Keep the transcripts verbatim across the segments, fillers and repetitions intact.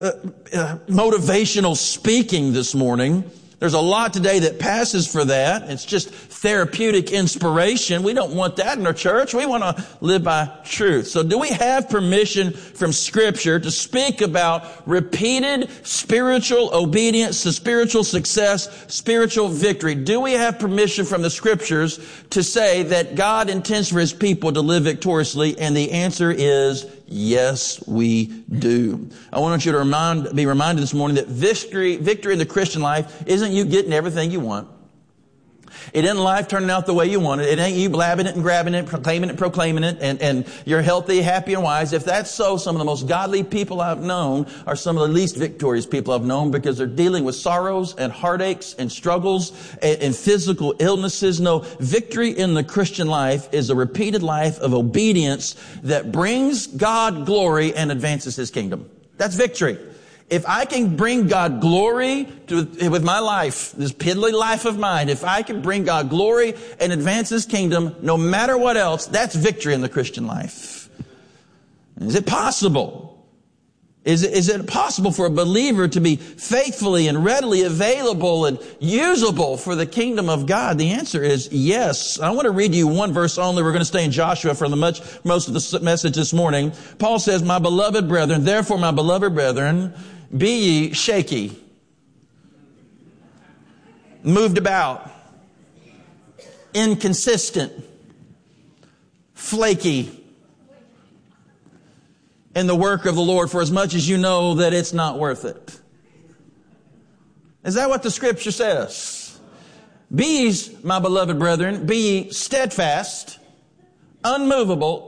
uh, uh, motivational speaking this morning. There's a lot today that passes for that. It's just therapeutic inspiration. We don't want that in our church. We want to live by truth. So do we have permission from Scripture to speak about repeated spiritual obedience to spiritual success, spiritual victory? Do we have permission from the Scriptures to say that God intends for His people to live victoriously? And the answer is yes, we do. I want you to remind, be reminded this morning that victory, victory in the Christian life isn't you getting everything you want. It isn't life turning out the way you want it. It ain't you blabbing it and grabbing it, proclaiming it, proclaiming it, and, and you're healthy, happy, and wise. If that's so, some of the most godly people I've known are some of the least victorious people I've known because they're dealing with sorrows and heartaches and struggles and, and physical illnesses. No, victory in the Christian life is a repeated life of obedience that brings God glory and advances His kingdom. That's victory. If I can bring God glory to, with my life, this piddly life of mine, if I can bring God glory and advance His kingdom, no matter what else, that's victory in the Christian life. Is it possible? Is it, is it possible for a believer to be faithfully and readily available and usable for the kingdom of God? The answer is yes. I want to read you one verse only. We're going to stay in Joshua for the much, most of the message this morning. Paul says, "My beloved brethren, therefore my beloved brethren, be ye shaky, moved about, inconsistent, flaky in the work of the Lord, for as much as you know that it's not worth it." Is that what the Scripture says? Be ye, my beloved brethren, be ye steadfast, unmovable,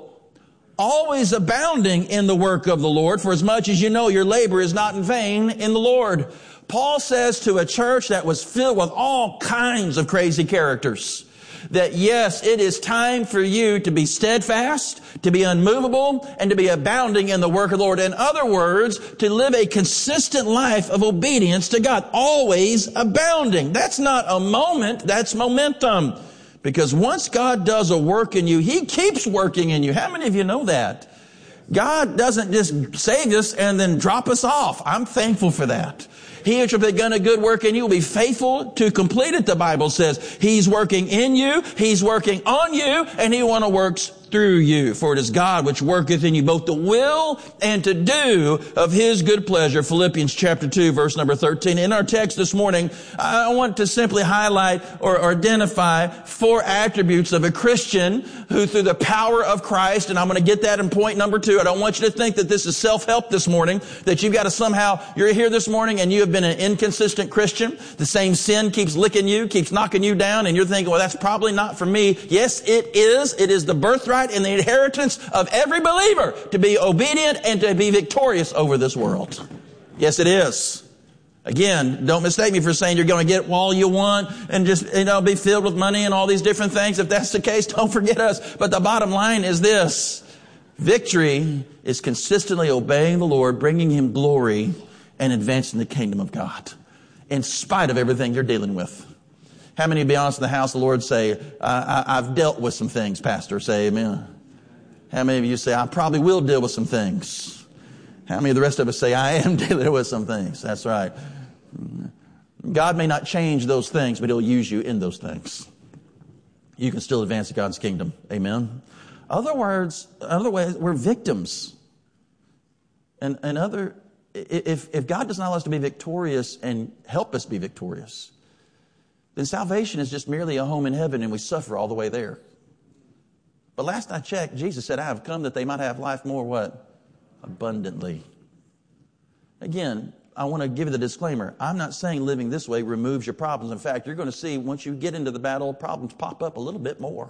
always abounding in the work of the Lord, for as much as you know your labor is not in vain in the Lord. Paul says to a church that was filled with all kinds of crazy characters that yes, it is time for you to be steadfast, to be unmovable, and to be abounding in the work of the Lord. In other words, to live a consistent life of obedience to God, always abounding. That's not a moment, that's momentum. Because once God does a work in you, He keeps working in you. How many of you know that? God doesn't just save us and then drop us off. I'm thankful for that. He which has begun a good work in you will be faithful to complete it, the Bible says. He's working in you, He's working on you, and He want to work through you. For it is God which worketh in you both to will and to do of His good pleasure. Philippians chapter two, verse number thirteen. In our text this morning, I want to simply highlight or, or identify four attributes of a Christian who through the power of Christ, and I'm going to get that in point number two. I don't want you to think that this is self-help this morning, that you've got to somehow, you're here this morning and you have been an inconsistent Christian. The same sin keeps licking you, keeps knocking you down, and you're thinking, well, that's probably not for me. Yes, it is. It is the birthright and the inheritance of every believer to be obedient and to be victorious over this world. Yes, it is. Again, don't mistake me for saying you're going to get all you want and just, you know, be filled with money and all these different things. If that's the case, don't forget us. But the bottom line is this. Victory is consistently obeying the Lord, bringing Him glory, and advancing the kingdom of God in spite of everything you're dealing with. How many, to be honest, in the house of the Lord say, I, I, I've dealt with some things, Pastor? Say amen. How many of you say, I probably will deal with some things? How many of the rest of us say, I am dealing with some things? That's right. God may not change those things, but He'll use you in those things. You can still advance God's kingdom. Amen. Other words, other ways, we're victims. And, and other, if, if God does not allow us to be victorious and help us be victorious, then salvation is just merely a home in heaven and we suffer all the way there. But last I checked, Jesus said, I have come that they might have life more what? Abundantly. Again, I want to give you the disclaimer. I'm not saying living this way removes your problems. In fact, you're going to see once you get into the battle, problems pop up a little bit more.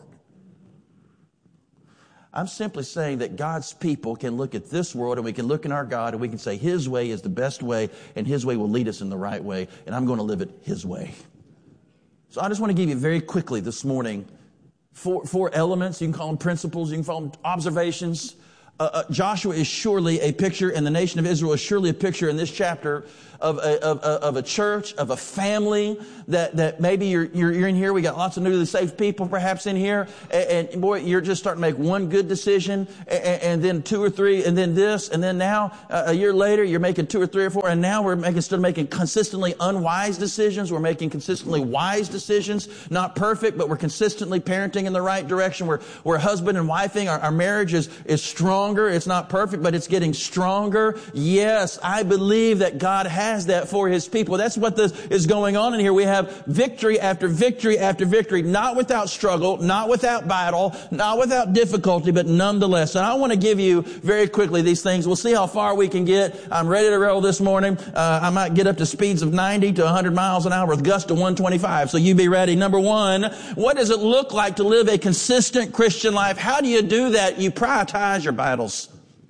I'm simply saying that God's people can look at this world and we can look in our God and we can say His way is the best way and His way will lead us in the right way and I'm going to live it His way. So I just want to give you very quickly this morning four, four elements. You can call them principles. You can call them observations Uh, uh, Joshua is surely a picture, and the nation of Israel is surely a picture in this chapter of a, of, of a church, of a family that, that maybe you're, you're, you're in here. We got lots of newly saved people perhaps in here. And, and boy, you're just starting to make one good decision and, and then two or three and then this. And then now uh, a year later, you're making two or three or four. And now we're making, instead of making consistently unwise decisions, we're making consistently wise decisions. Not perfect, but we're consistently parenting in the right direction. We're, we're husband and wifing. Our, our marriage is, is stronger. It's not perfect, but it's getting stronger. Yes, I believe that God has that for His people. That's what this is going on in here. We have victory after victory after victory, not without struggle, not without battle, not without difficulty, but nonetheless. And I want to give you very quickly these things. We'll see how far we can get. I'm ready to roll this morning. Uh, I might get up to speeds of ninety to one hundred miles an hour with gusts to one twenty-five. So you be ready. Number one, what does it look like to live a consistent Christian life? How do you do that? You prioritize your battles.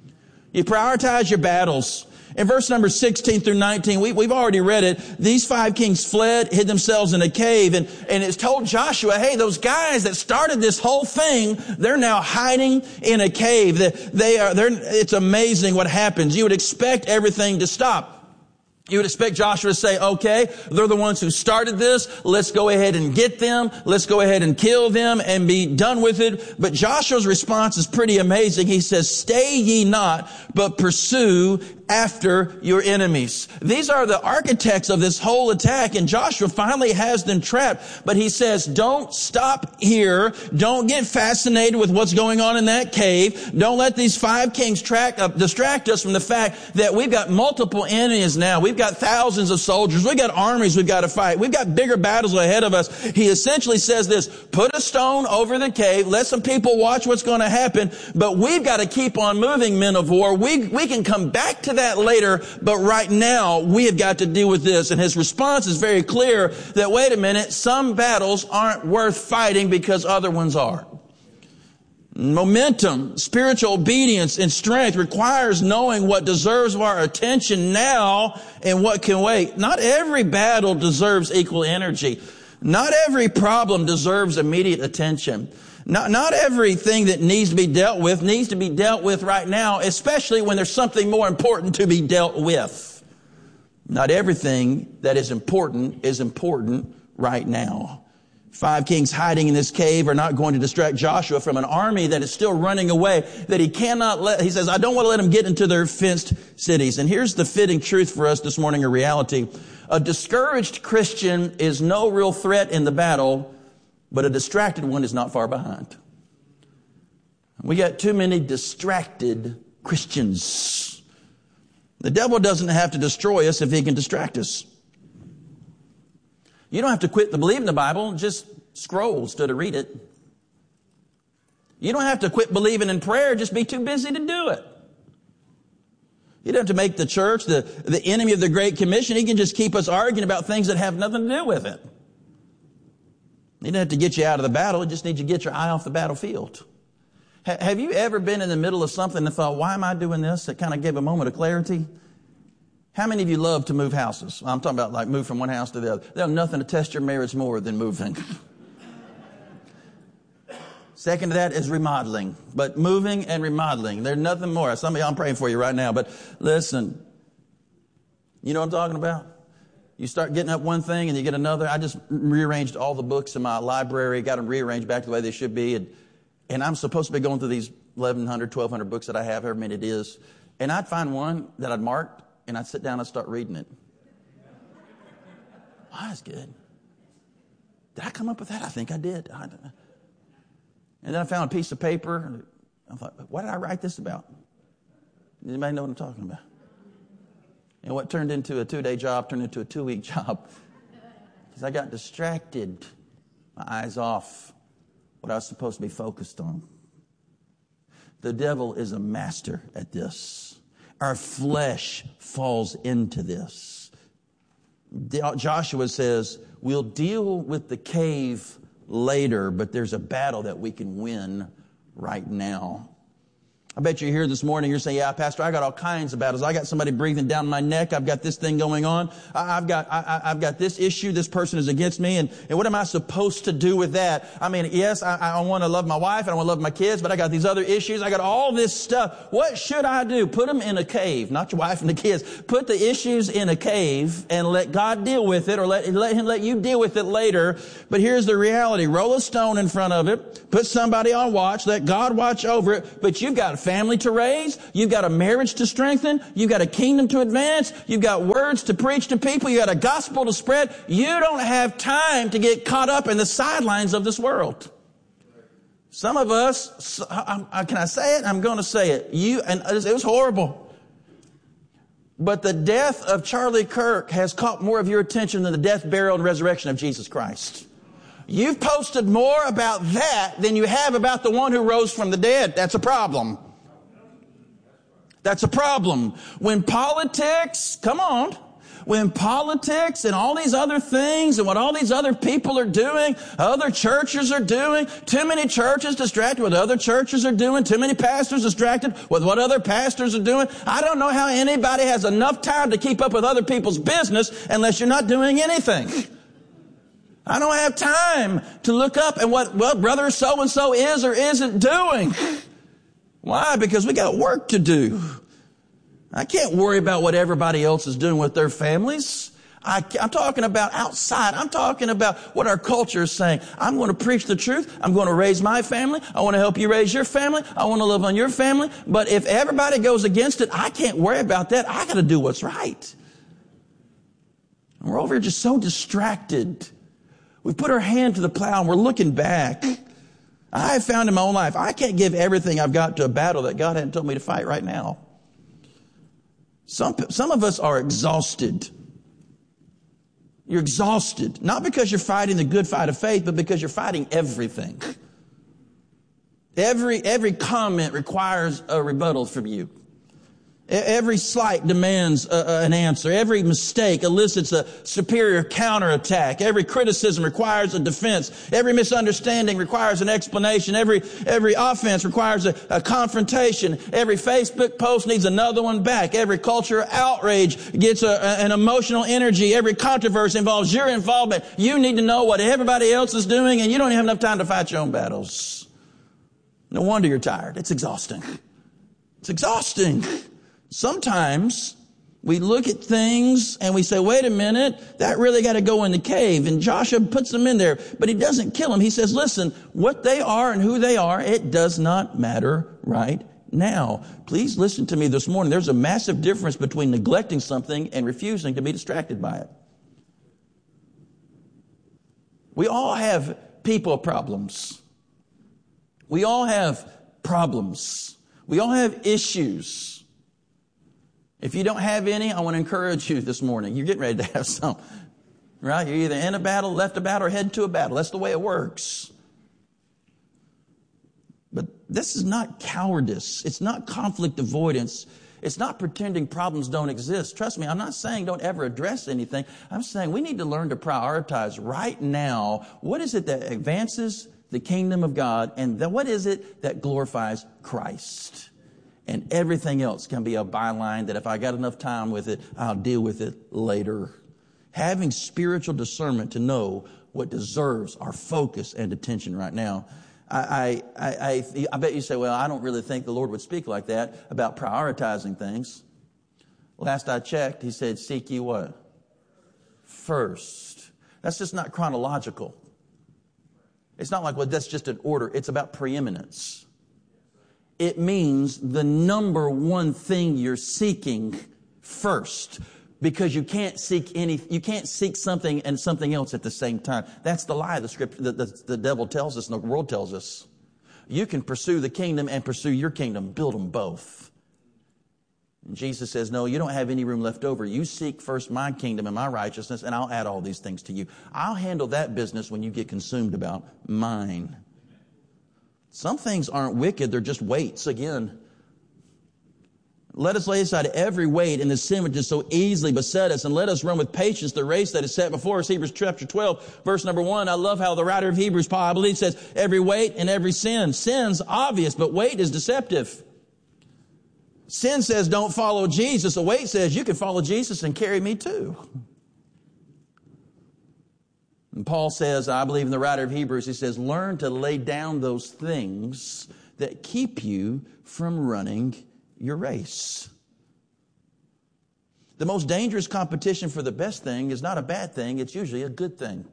You prioritize your battles. In verse number sixteen through nineteen, we, we've already read it. These five kings fled, hid themselves in a cave, and, and it's told Joshua, hey, those guys that started this whole thing, they're now hiding in a cave. They, they are, they're, it's amazing what happens. You would expect everything to stop. You would expect Joshua to say, okay, they're the ones who started this. Let's go ahead and get them. Let's go ahead and kill them and be done with it. But Joshua's response is pretty amazing. He says, stay ye not, but pursue after your enemies. These are the architects of this whole attack, and Joshua finally has them trapped. But he says, don't stop here. Don't get fascinated with what's going on in that cave. Don't let these five kings track up, distract us from the fact that we've got multiple enemies now. We've got thousands of soldiers. We've got armies we've got to fight. We've got bigger battles ahead of us. He essentially says this, put a stone over the cave. Let some people watch what's going to happen. But we've got to keep on moving, men of war. We, we can come back to that later, but right now we have got to deal with this. And his response is very clear that, wait a minute, some battles aren't worth fighting because other ones are. Momentum, spiritual obedience, and strength requires knowing what deserves our attention now and what can wait. Not every battle deserves equal energy. Not every problem deserves immediate attention. Not, not everything that needs to be dealt with needs to be dealt with right now, especially when there's something more important to be dealt with. Not everything that is important is important right now. Five kings hiding in this cave are not going to distract Joshua from an army that is still running away, that he cannot let, he says, I don't want to let them get into their fenced cities. And here's the fitting truth for us this morning, a reality. A discouraged Christian is no real threat in the battle, but a distracted one is not far behind. We got too many distracted Christians. The devil doesn't have to destroy us if he can distract us. You don't have to quit to believe in the Bible, just scroll instead of read it. You don't have to quit believing in prayer, just be too busy to do it. You don't have to make the church the, the enemy of the Great Commission. He can just keep us arguing about things that have nothing to do with it. He doesn't have to get you out of the battle. He just needs you to get your eye off the battlefield. Ha- have you ever been in the middle of something and thought, why am I doing this? It kind of gave a moment of clarity. How many of you love to move houses? I'm talking about like move from one house to the other. There's nothing to test your marriage more than moving. Second to that is remodeling. But moving and remodeling, there's nothing more. Some of y'all, I'm praying for you right now. But listen, you know what I'm talking about? You start getting up one thing and you get another. I just rearranged all the books in my library, got them rearranged back to the way they should be. And, and I'm supposed to be going through these eleven hundred, twelve hundred books that I have, however many it is. And I'd find one that I'd marked, and I'd sit down and start reading it. Oh, that's good. Did I come up with that? I think I did. I, and then I found a piece of paper. I thought, what did I write this about? Anybody know what I'm talking about? And what turned into a two-day job turned into a two-week job. Because I got distracted. My eyes off what I was supposed to be focused on. The devil is a master at this. Our flesh falls into this. Joshua says, we'll deal with the cave later, but there's a battle that we can win right now. I bet you're here this morning, you're saying, yeah, Pastor, I got all kinds of battles. I got somebody breathing down my neck. I've got this thing going on. I, I've got, I, I've got this issue. This person is against me. And, and what am I supposed to do with that? I mean, yes, I, I want to love my wife and I want to love my kids, but I got these other issues. I got all this stuff. What should I do? Put them in a cave, not your wife and the kids. Put the issues in a cave and let God deal with it, or let, let him let you deal with it later. But here's the reality. Roll a stone in front of it. Put somebody on watch. Let God watch over it. But you've got a family to raise. You've got a marriage to strengthen. You've got a kingdom to advance. You've got words to preach to people. You've got a gospel to spread. You don't have time to get caught up in the sidelines of this world. Some of us, I, I, can I say it? I'm going to say it. You, and it was horrible. But the death of Charlie Kirk has caught more of your attention than the death, burial, and resurrection of Jesus Christ. You've posted more about that than you have about the one who rose from the dead. That's a problem. That's a problem. When politics, come on, when politics and all these other things and what all these other people are doing, other churches are doing, too many churches distracted with what other churches are doing, too many pastors distracted with what other pastors are doing. I don't know how anybody has enough time to keep up with other people's business unless you're not doing anything. I don't have time to look up and what, well, brother so-and-so is or isn't doing. Why? Because we got work to do. I can't worry about what everybody else is doing with their families. I, I'm talking about outside. I'm talking about what our culture is saying. I'm going to preach the truth. I'm going to raise my family. I want to help you raise your family. I want to love on your family. But if everybody goes against it, I can't worry about that. I got to do what's right. And we're over here just so distracted. We've put our hand to the plow and we're looking back. I have found in my own life, I can't give everything I've got to a battle that God hadn't told me to fight right now. Some, some of us are exhausted. You're exhausted. Not because you're fighting the good fight of faith, but because you're fighting everything. Every, every comment requires a rebuttal from you. Every slight demands a, a, an answer. Every mistake elicits a superior counterattack. Every criticism requires a defense. Every misunderstanding requires an explanation. Every, every offense requires a, a confrontation. Every Facebook post needs another one back. Every culture outrage gets a, a, an emotional energy. Every controversy involves your involvement. You need to know what everybody else is doing, and you don't have enough time to fight your own battles. No wonder you're tired. It's exhausting. It's exhausting. Sometimes we look at things and we say, wait a minute, that really got to go in the cave. And Joshua puts them in there, but he doesn't kill them. He says, listen, what they are and who they are, it does not matter right now. Please listen to me this morning. There's a massive difference between neglecting something and refusing to be distracted by it. We all have people problems. We all have problems. We all have issues. If you don't have any, I want to encourage you this morning. You're getting ready to have some, right? You're either in a battle, left a battle, or heading to a battle. That's the way it works. But this is not cowardice. It's not conflict avoidance. It's not pretending problems don't exist. Trust me, I'm not saying don't ever address anything. I'm saying we need to learn to prioritize right now. What is it that advances the kingdom of God? And then what is it that glorifies Christ? And everything else can be a byline that if I got enough time with it, I'll deal with it later. Having spiritual discernment to know what deserves our focus and attention right now. I, I, I, I bet you say, well, I don't really think the Lord would speak like that about prioritizing things. Last I checked, he said, seek ye what? First. That's just not chronological. It's not like, well, that's just an order. It's about preeminence. It means the number one thing you're seeking first, because you can't seek any, you can't seek something and something else at the same time. That's the lie the script, the, the, the devil tells us and the world tells us. You can pursue the kingdom and pursue your kingdom. Build them both. And Jesus says, no, you don't have any room left over. You seek first my kingdom and my righteousness, and I'll add all these things to you. I'll handle that business when you get consumed about mine. Some things aren't wicked, they're just weights. Again, let us lay aside every weight and the sin which is so easily beset us, and let us run with patience the race that is set before us. Hebrews chapter twelve, verse number one. I love how the writer of Hebrews, Paul, I believe, says, every weight and every sin. Sin's obvious, but weight is deceptive. Sin says don't follow Jesus. The weight says you can follow Jesus and carry me too. And Paul says, I believe in the writer of Hebrews, he says, learn to lay down those things that keep you from running your race. The most dangerous competition for the best thing is not a bad thing. It's usually a good thing.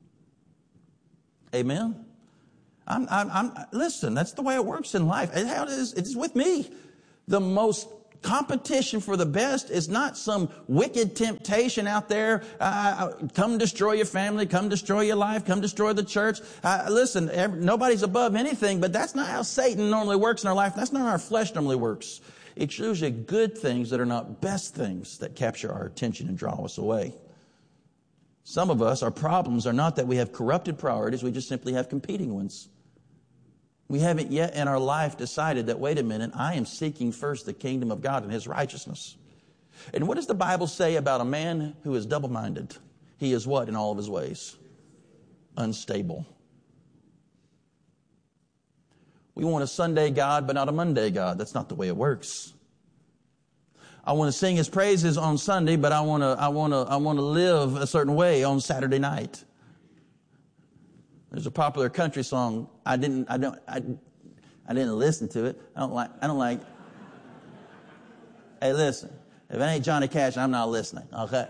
Amen? I'm, I'm, I'm, listen, that's the way it works in life. It's how it is. It's with me. The most competition for the best is not some wicked temptation out there. Uh, come destroy your family. Come destroy your life. Come destroy the church. Uh, listen, every, nobody's above anything, but that's not how Satan normally works in our life. That's not how our flesh normally works. It's usually good things that are not best things that capture our attention and draw us away. Some of us, our problems are not that we have corrupted priorities. We just simply have competing ones. We haven't yet in our life decided that, wait a minute, I am seeking first the kingdom of God and His righteousness. And what does the Bible say about a man who is double-minded? He is what in all of his ways? Unstable. We want a Sunday God, but not a Monday God. That's not the way it works. I want to sing His praises on Sunday, but I want to, I want to, I want to live a certain way on Saturday night. There's a popular country song. I didn't, I don't, I, I didn't listen to it. I don't like, I don't like. Hey, listen, if it ain't Johnny Cash, I'm not listening. Okay.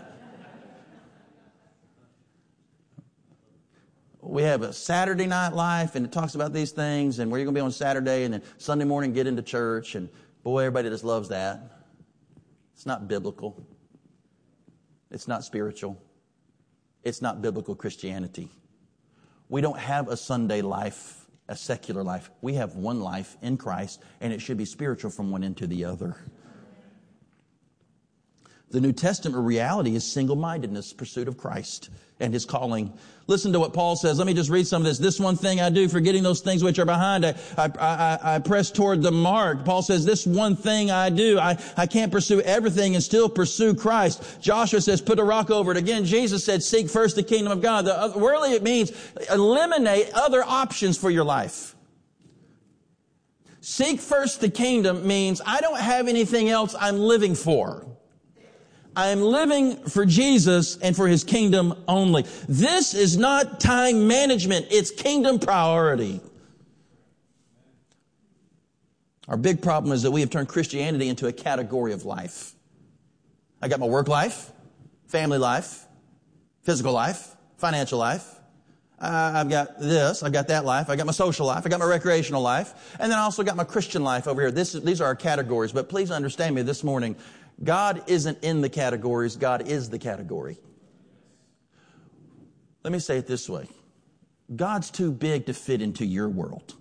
We have a Saturday night life, and it talks about these things, and where you're going to be on Saturday, and then Sunday morning get into church, and boy, everybody just loves that. It's not biblical. It's not spiritual. It's not biblical Christianity. We don't have a Sunday life, a secular life. We have one life in Christ, and it should be spiritual from one end to the other. The New Testament reality is single-mindedness, pursuit of Christ and His calling. Listen to what Paul says. Let me just read some of this. This one thing I do, forgetting those things which are behind, I, I, I, I press toward the mark. Paul says, this one thing I do. I, I can't pursue everything and still pursue Christ. Joshua says, put a rock over it. Again, Jesus said, seek first the kingdom of God. The, really, it means eliminate other options for your life. Seek first the kingdom means I don't have anything else I'm living for. I am living for Jesus and for His kingdom only. This is not time management. It's kingdom priority. Our big problem is that we have turned Christianity into a category of life. I got my work life, family life, physical life, financial life. Uh, I've got this, I've got that life, I got my social life, I got my recreational life, and then I also got my Christian life over here. This, these are our categories, but please understand me this morning. God isn't in the categories. God is the category. Let me say it this way. God's too big to fit into your world.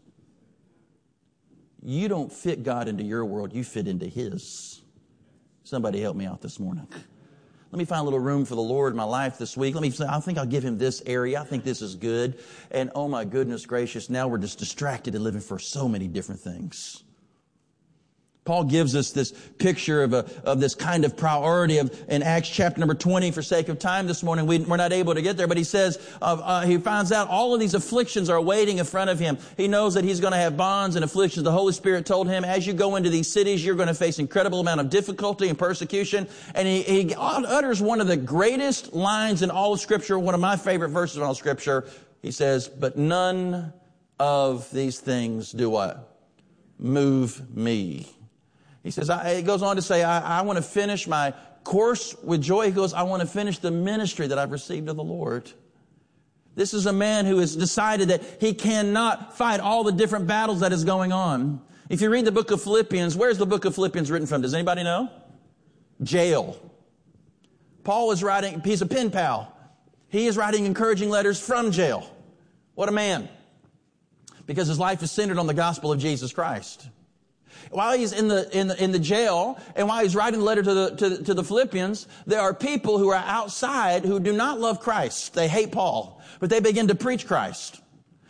You don't fit God into your world. You fit into His. Somebody help me out this morning. Let me find a little room for the Lord in my life this week. Let me say, I think I'll give Him this area. I think this is good. And oh my goodness gracious, now we're just distracted and living for so many different things. Paul gives us this picture of a, of this kind of priority of in Acts chapter number twenty. For sake of time this morning, we, we're not able to get there, but he says, uh, uh, he finds out all of these afflictions are waiting in front of him. He knows that he's going to have bonds and afflictions. The Holy Spirit told him, as you go into these cities, you're going to face incredible amount of difficulty and persecution. And he, he utters one of the greatest lines in all of Scripture, one of my favorite verses in all of Scripture. He says, but none of these things do what? Move me. He says, I, it goes on to say, I, I want to finish my course with joy. He goes, I want to finish the ministry that I've received of the Lord. This is a man who has decided that he cannot fight all the different battles that is going on. If you read the book of Philippians, where's the book of Philippians written from? Does anybody know? Jail. Paul is writing, he's a pen pal. He is writing encouraging letters from jail. What a man. Because his life is centered on the gospel of Jesus Christ. While he's in the, in the, in the jail, and while he's writing the letter to the, to, to the Philippians, there are people who are outside who do not love Christ. They hate Paul, but they begin to preach Christ.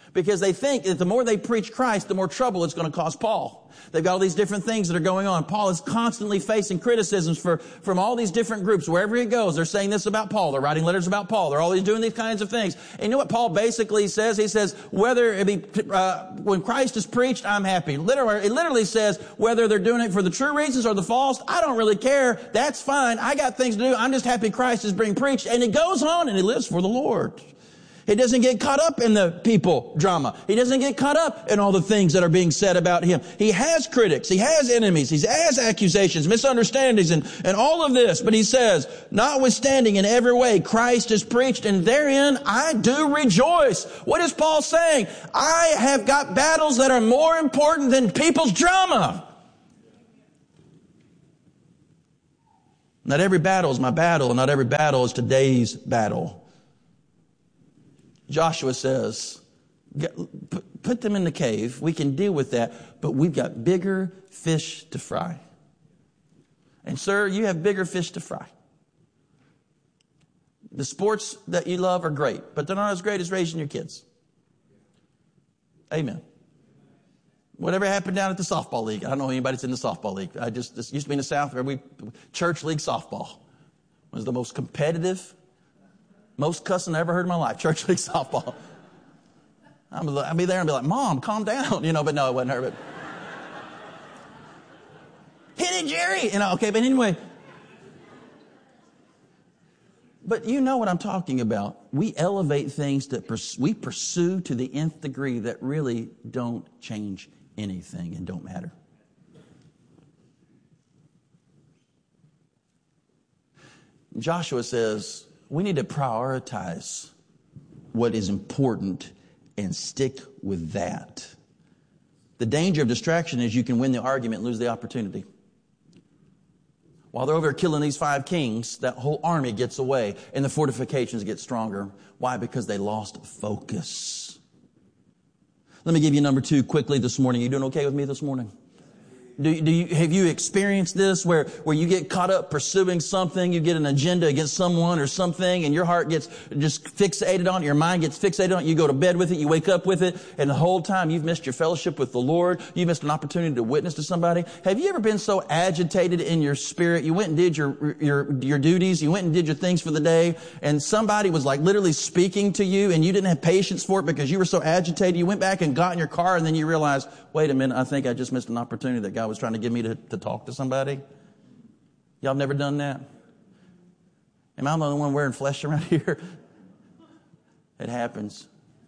Because they think that the more they preach Christ, the more trouble it's going to cause Paul. They've got all these different things that are going on. Paul is constantly facing criticisms for, from all these different groups. Wherever he goes, they're saying this about Paul. They're writing letters about Paul. They're always doing these kinds of things. And you know what Paul basically says? He says, whether it be, uh, when Christ is preached, I'm happy. Literally, it literally says, whether they're doing it for the true reasons or the false, I don't really care. That's fine. I got things to do. I'm just happy Christ is being preached. And he goes on and he lives for the Lord. He doesn't get caught up in the people drama. He doesn't get caught up in all the things that are being said about him. He has critics. He has enemies. He has accusations, misunderstandings, and, and all of this. But he says, notwithstanding in every way, Christ is preached, and therein I do rejoice. What is Paul saying? I have got battles that are more important than people's drama. Not every battle is my battle, and not every battle is today's battle. Joshua says, put them in the cave. We can deal with that, but we've got bigger fish to fry. And sir, you have bigger fish to fry. The sports that you love are great, but they're not as great as raising your kids. Amen. Whatever happened down at the softball league? I don't know anybody that's in the softball league. I just, this used to be in the South where we, church league softball was the most competitive, most cussing I ever heard in my life. Church league softball. I'd be there and be like, Mom, calm down. You know, but no, it wasn't her. But hit it, Jerry. You know, okay, but anyway. But you know what I'm talking about. We elevate things that pers- we pursue to the nth degree that really don't change anything and don't matter. Joshua says, we need to prioritize what is important and stick with that. The danger of distraction is you can win the argument and lose the opportunity. While they're over there killing these five kings, that whole army gets away and the fortifications get stronger. Why? Because they lost focus. Let me give you number two quickly this morning. You doing okay with me this morning? Do, do you, have you experienced this where, where you get caught up pursuing something, you get an agenda against someone or something, and your heart gets just fixated on it, your mind gets fixated on it, you go to bed with it, you wake up with it, and the whole time you've missed your fellowship with the Lord, you missed an opportunity to witness to somebody? Have you ever been so agitated in your spirit, you went and did your, your, your duties, you went and did your things for the day, and somebody was like literally speaking to you, and you didn't have patience for it because you were so agitated, you went back and got in your car, and then you realized, wait a minute, I think I just missed an opportunity that God was trying to give me to, to talk to somebody? Y'all never done that? Am I the only one wearing flesh around here? It happens.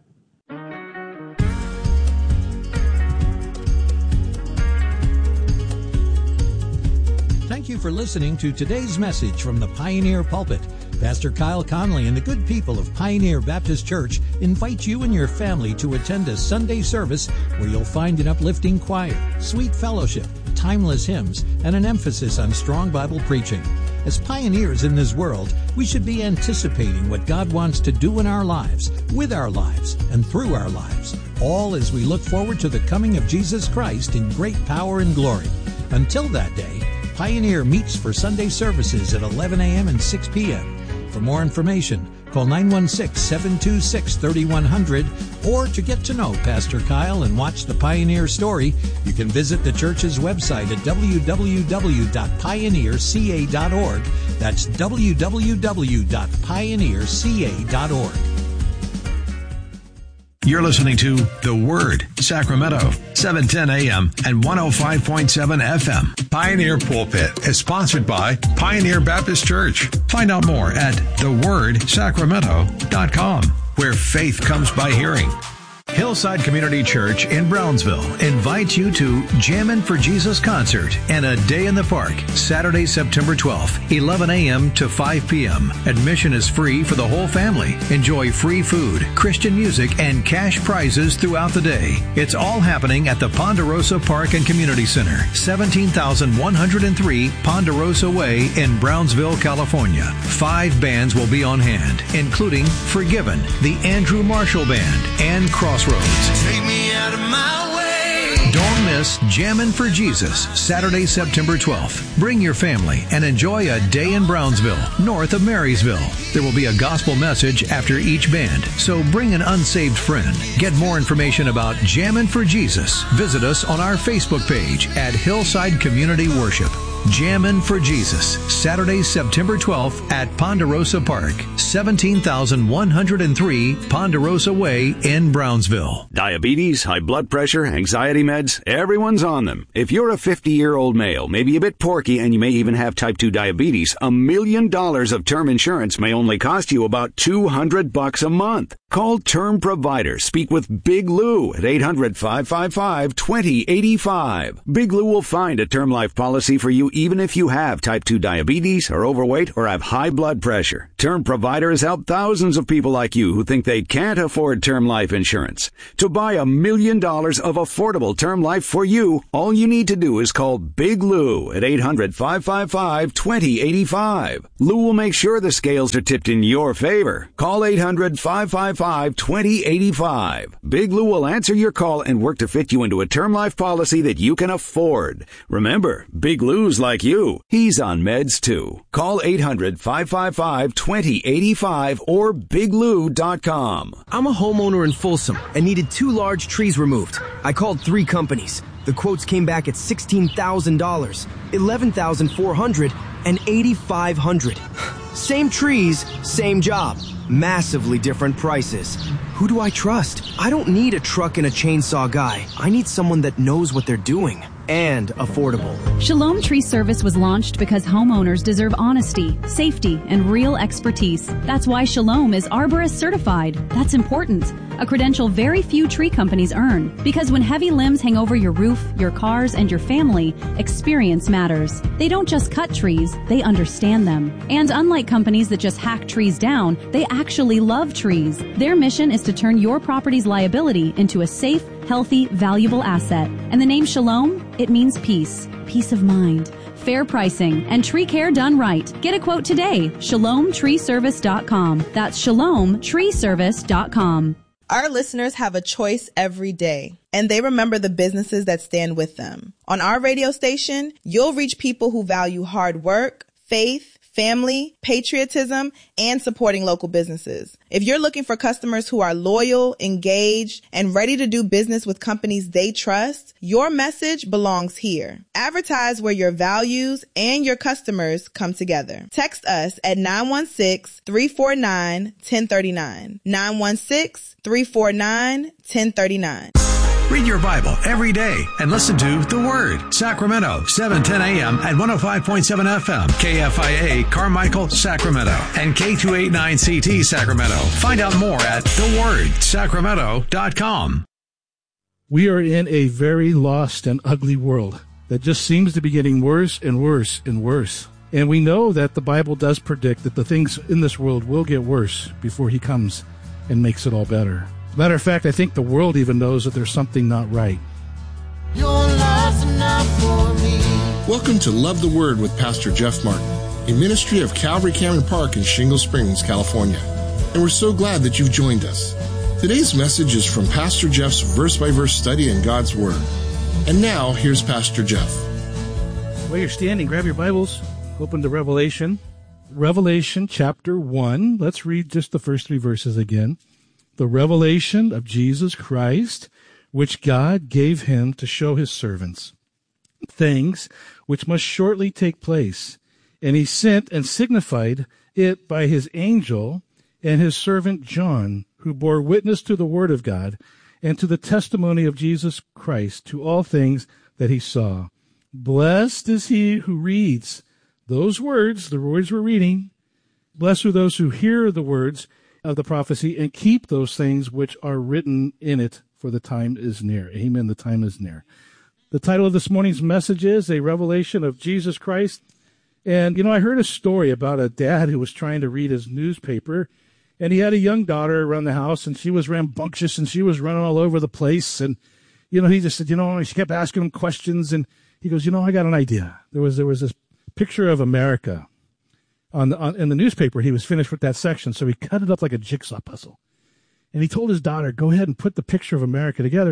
Thank you for listening to today's message from the Pioneer Pulpit. Pastor Kyle Conley and the good people of Pioneer Baptist Church invite you and your family to attend a Sunday service where you'll find an uplifting choir, sweet fellowship, timeless hymns, and an emphasis on strong Bible preaching. As pioneers in this world, we should be anticipating what God wants to do in our lives, with our lives, and through our lives, all as we look forward to the coming of Jesus Christ in great power and glory. Until that day, Pioneer meets for Sunday services at eleven a.m. and six p.m. For more information, call nine one six, seven two six, three one zero zero, or to get to know Pastor Kyle and watch the Pioneer story, you can visit the church's website at w w w dot pioneer c a dot org. That's w w w dot pioneer c a dot org. You're listening to The Word, Sacramento, seven ten a.m. and one oh five point seven F M. Pioneer Pulpit is sponsored by Pioneer Baptist Church. Find out more at the word sacramento dot com, where faith comes by hearing. Hillside Community Church in Brownsville invites you to Jammin' for Jesus concert and a day in the park, Saturday, September twelfth, eleven a.m. to five p.m. Admission is free for the whole family. Enjoy free food, Christian music, and cash prizes throughout the day. It's all happening at the Ponderosa Park and Community Center, seventeen thousand one hundred three Ponderosa Way in Brownsville, California. Five bands will be on hand, including Forgiven, the Andrew Marshall Band, and Crossroads. Take me out of my way. Don't miss Jammin' for Jesus, Saturday, September twelfth. Bring your family and enjoy a day in Brownsville, north of Marysville. There will be a gospel message after each band, so bring an unsaved friend. Get more information about Jammin' for Jesus. Visit us on our Facebook page at Hillside Community Worship. Jammin' for Jesus, Saturday, September twelfth at Ponderosa Park, seventeen thousand one hundred three Ponderosa Way in Brownsville. Diabetes, high blood pressure, anxiety meds, everyone's on them. If you're a fifty-year-old male, maybe a bit porky, and you may even have type two diabetes, a million dollars of term insurance may only cost you about two hundred bucks a month. Call Term Provider. Speak with Big Lou at eight hundred, five five five, two zero eight five. Big Lou will find a term life policy for you even if you have type two diabetes, are overweight, or have high blood pressure. Term Provider has helped thousands of people like you who think they can't afford term life insurance. To buy a million dollars of affordable term life for you, all you need to do is call Big Lou at eight hundred, five five five, two zero eight five. Lou will make sure the scales are tipped in your favor. Call eight hundred, five five five, two zero eight five. Big Lou will answer your call and work to fit you into a term life policy that you can afford. Remember, Big Lou's like you. He's on meds too. Call eight hundred, five five five, two zero eight five or big lou dot com. I'm a homeowner in Folsom and needed two large trees removed. I called three companies. The quotes came back at sixteen thousand dollars, eleven thousand four hundred dollars, and eight thousand five hundred dollars. Same trees, same job. Massively different prices. Who do I trust? I don't need a truck and a chainsaw guy. I need someone that knows what they're doing. And affordable. Shalom Tree Service was launched because homeowners deserve honesty, safety, and real expertise. That's why Shalom is Arborist certified. That's important. A credential very few tree companies earn. Because when heavy limbs hang over your roof, your cars, and your family, experience matters. They don't just cut trees, they understand them. And unlike companies that just hack trees down, they actually love trees. Their mission is to turn your property's liability into a safe, healthy, valuable asset. And the name Shalom? It means peace, peace of mind, fair pricing, and tree care done right. Get a quote today. shalom tree service dot com. That's shalom tree service dot com. Our listeners have a choice every day, and they remember the businesses that stand with them. On our radio station, you'll reach people who value hard work, faith, family, patriotism, and supporting local businesses. If you're looking for customers who are loyal, engaged, and ready to do business with companies they trust, your message belongs here. Advertise where your values and your customers come together. Text us at nine one six, three four nine, one zero three nine. nine one six, three four nine, one zero three nine. Read your Bible every day and listen to The Word. Sacramento, seven ten a.m. at one oh five point seven F M. K F I A, Carmichael, Sacramento. And K two eighty-nine C T, Sacramento. Find out more at the word sacramento dot com. We are in a very lost and ugly world that just seems to be getting worse and worse and worse. And we know that the Bible does predict that the things in this world will get worse before he comes and makes it all better. Matter of fact, I think the world even knows that there's something not right. Your love's enough for me. Welcome to Love the Word with Pastor Jeff Martin, a ministry of Calvary Cameron Park in Shingle Springs, California. And we're so glad that you've joined us. Today's message is from Pastor Jeff's verse-by-verse study in God's Word. And now, here's Pastor Jeff. While you're standing, grab your Bibles, open to Revelation. Revelation chapter one. Let's read just the first three verses again. The revelation of Jesus Christ, which God gave him to show his servants, things which must shortly take place. And he sent and signified it by his angel and his servant John, who bore witness to the word of God and to the testimony of Jesus Christ, to all things that he saw. Blessed is he who reads those words, the words we're reading. Blessed are those who hear the words of the prophecy and keep those things which are written in it, for the time is near. Amen. The time is near. The title of this morning's message is A Revelation of Jesus Christ. And, you know, I heard a story about a dad who was trying to read his newspaper, and he had a young daughter around the house, and she was rambunctious, and she was running all over the place. And, you know, he just said, you know, she kept asking him questions, and he goes, you know, I got an idea. There was, there was this picture of America on the, on, in the newspaper. He was finished with that section, so he cut it up like a jigsaw puzzle. And he told his daughter, go ahead and put the picture of America together.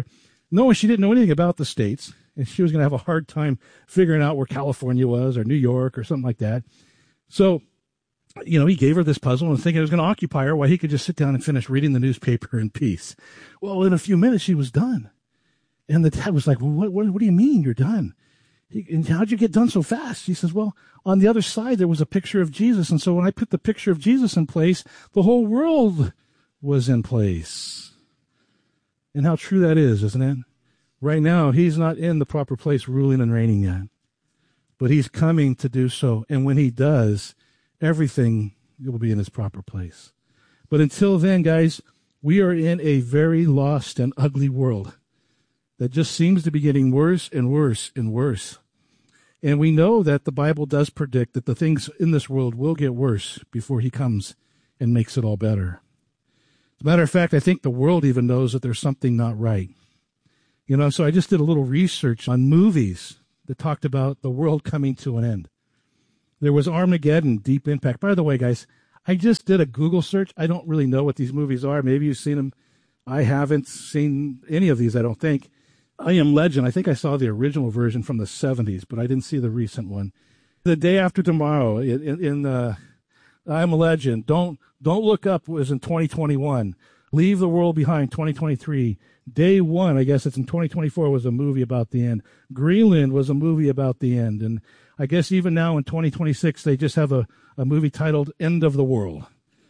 knowing she didn't know anything about the states, and she was going to have a hard time figuring out where California was or New York or something like that. So, you know, he gave her this puzzle and thinking it was going to occupy her while he could just sit down and finish reading the newspaper in peace. Well, in a few minutes, she was done. And the dad was like, well, what, what, what do you mean you're done? He, and how'd you get done so fast? He says, well, on the other side, there was a picture of Jesus. And so when I put the picture of Jesus in place, the whole world was in place. And how true that is, isn't it? Right now, he's not in the proper place ruling and reigning yet. But he's coming to do so. And when he does, everything will be in its proper place. But until then, guys, we are in a very lost and ugly world that just seems to be getting worse and worse and worse. And we know that the Bible does predict that the things in this world will get worse before he comes and makes it all better. As a matter of fact, I think the world even knows that there's something not right. You know, so I just did a little research on movies that talked about the world coming to an end. There was Armageddon, Deep Impact. By the way, guys, I just did a Google search. I don't really know what these movies are. Maybe you've seen them. I haven't seen any of these, I don't think. I Am Legend. I think I saw the original version from the seventies, but I didn't see the recent one. The Day After Tomorrow in, in uh, I Am Legend. Don't don't Look Up was in twenty twenty-one. Leave the World Behind, twenty twenty-three. Day One, I guess it's in twenty twenty-four, was a movie about the end. Greenland was a movie about the end. And I guess even now in twenty twenty-six, they just have a, a movie titled End of the World.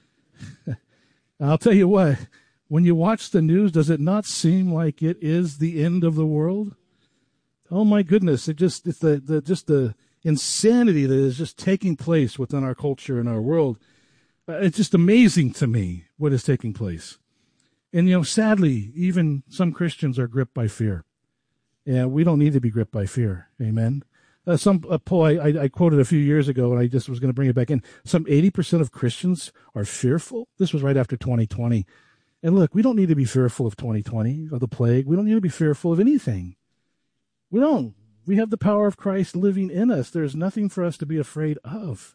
I'll tell you what, when you watch the news, does it not seem like it is the end of the world? Oh my goodness, it just it's the, the just the insanity that is just taking place within our culture and our world. Uh, it's just amazing to me what is taking place. And, you know, sadly, even some Christians are gripped by fear. And we don't need to be gripped by fear. Amen. Uh, some a poll I, I, I quoted a few years ago, and I just was going to bring it back in. Some eighty percent of Christians are fearful. This was right after twenty twenty. And look, we don't need to be fearful of twenty twenty or the plague. We don't need to be fearful of anything. We don't. We have the power of Christ living in us. There's nothing for us to be afraid of.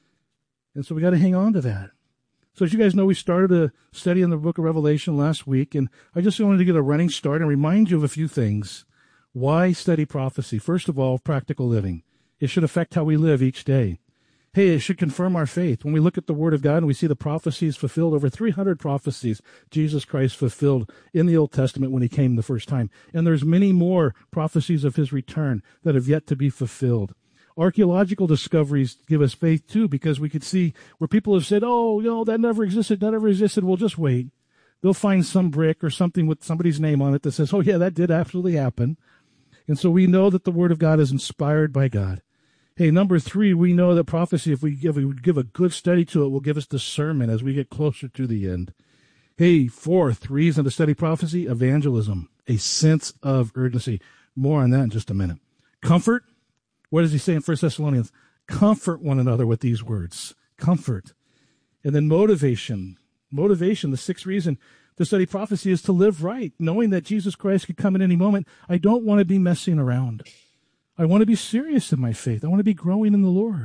And so we got to hang on to that. So as you guys know, we started a study in the book of Revelation last week, and I just wanted to get a running start and remind you of a few things. Why study prophecy? First of all, practical living. It should affect how we live each day. Hey, it should confirm our faith. When we look at the Word of God and we see the prophecies fulfilled, over three hundred prophecies Jesus Christ fulfilled in the Old Testament when he came the first time. And there's many more prophecies of his return that have yet to be fulfilled. Archaeological discoveries give us faith, too, because we could see where people have said, oh, you know, that never existed, that never existed. Well, just wait. They'll find some brick or something with somebody's name on it that says, oh, yeah, that did absolutely happen. And so we know that the Word of God is inspired by God. Hey, number three, we know that prophecy, if we give, we give a good study to it, will give us discernment as we get closer to the end. Hey, fourth reason to study prophecy, evangelism, a sense of urgency. More on that in just a minute. Comfort. What does he say in First Thessalonians? Comfort one another with these words. Comfort. And then motivation. Motivation, the sixth reason to study prophecy is to live right, knowing that Jesus Christ could come at any moment. I don't want to be messing around. I want to be serious in my faith. I want to be growing in the Lord.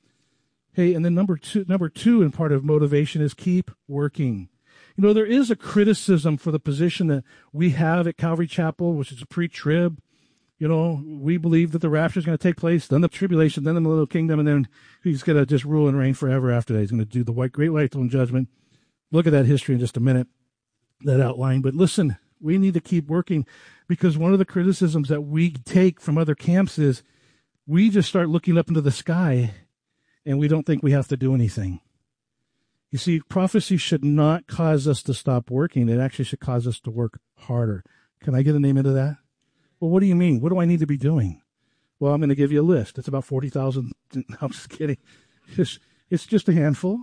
Hey, and then number two, number two in part of motivation is keep working. You know, there is a criticism for the position that we have at Calvary Chapel, which is a pre-trib. You know, we believe that the rapture is going to take place, then the tribulation, then the millennial kingdom, and then he's going to just rule and reign forever after that. He's going to do the white, great white throne judgment. Look at that history in just a minute, that outline. But listen, we need to keep working, because one of the criticisms that we take from other camps is we just start looking up into the sky and we don't think we have to do anything. You see, prophecy should not cause us to stop working. It actually should cause us to work harder. Can I get a name into that? Well, what do you mean? What do I need to be doing? Well, I'm going to give you a list. It's about forty thousand. No, I'm just kidding. It's, it's just a handful.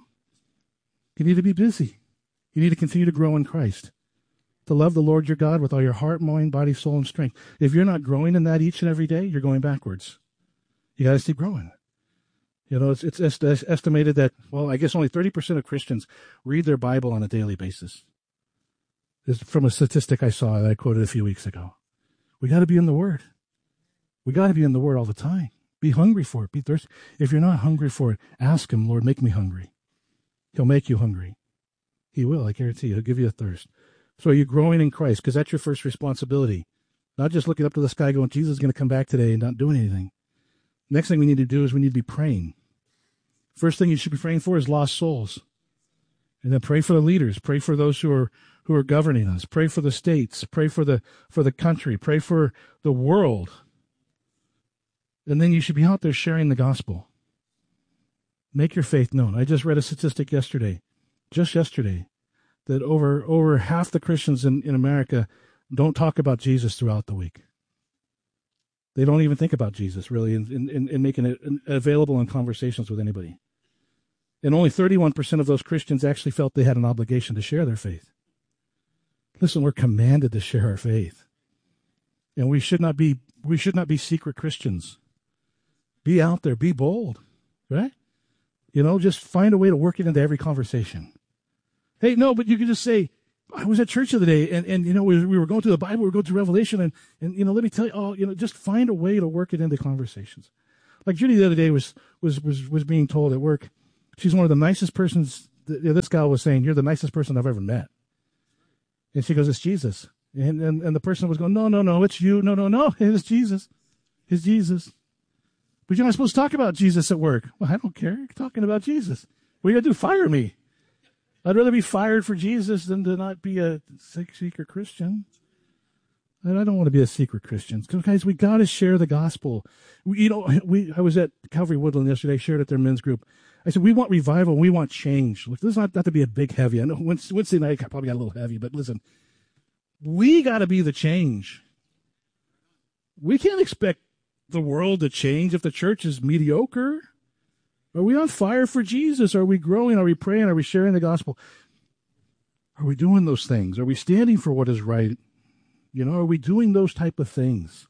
You need to be busy. You need to continue to grow in Christ. To love the Lord your God with all your heart, mind, body, soul, and strength. If you're not growing in that each and every day, you're going backwards. You got to keep growing. You know, it's, it's est- estimated that, well, I guess only thirty percent of Christians read their Bible on a daily basis. This is from a statistic I saw that I quoted a few weeks ago. We got to be in the Word. We got to be in the Word all the time. Be hungry for it. Be thirsty. If you're not hungry for it, ask him, Lord, make me hungry. He'll make you hungry. He will, I guarantee you. He'll give you a thirst. So are you growing in Christ? Because that's your first responsibility. Not just looking up to the sky going, Jesus is going to come back today and not doing anything. Next thing we need to do is we need to be praying. First thing you should be praying for is lost souls. And then pray for the leaders. Pray for those who are who are governing us. Pray for the states. Pray for the for the country. Pray for the world. And then you should be out there sharing the gospel. Make your faith known. I just read a statistic yesterday, just yesterday, that over over half the Christians in, in America don't talk about Jesus throughout the week. They don't even think about Jesus, really, in, in, in making it available in conversations with anybody. And only thirty-one percent of those Christians actually felt they had an obligation to share their faith. Listen, we're commanded to share our faith. And we should not be we should not be secret Christians. Be out there, be bold, right? You know, just find a way to work it into every conversation. Hey, no, but you can just say, I was at church the other day, and, and you know, we, we were going through the Bible, we were going through Revelation, and, and, you know, let me tell you, oh, you know, just find a way to work it into conversations. Like Judy the other day was was was, was being told at work, she's one of the nicest persons, this gal was saying, you're the nicest person I've ever met. And she goes, it's Jesus. And, and, and the person was going, no, no, no, it's you. No, no, no, it's Jesus. It's Jesus. But you're not supposed to talk about Jesus at work. Well, I don't care. You're talking about Jesus. What are you going to do? Fire me. I'd rather be fired for Jesus than to not be a secret Christian. And I don't want to be a secret Christian. Because, guys, we got to share the gospel. We, you know, we I was at Calvary Woodland yesterday, shared at their men's group. I said, we want revival. We want change. Look, this is not, not to be a big heavy. I know Wednesday night I probably got a little heavy, but listen, we got to be the change. We can't expect the world to change if the church is mediocre. Are we on fire for Jesus? Are we growing? Are we praying? Are we sharing the gospel? Are we doing those things? Are we standing for what is right? You know, are we doing those type of things?